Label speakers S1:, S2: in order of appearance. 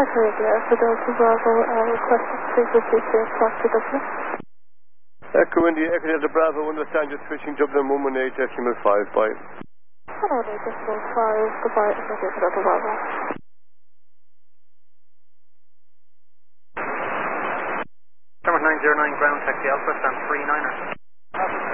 S1: Radio for Delta Bravo, requested frequency 3 o'clock to Dublin.
S2: Echo India, Echo Delta Bravo, understand you're switching Dublin 118 Decimal 5, bye.
S1: 118 Decimal 5, goodbye, Echo Delta Bravo.
S3: Number 909 ground, taxi Alpha, stand 39er.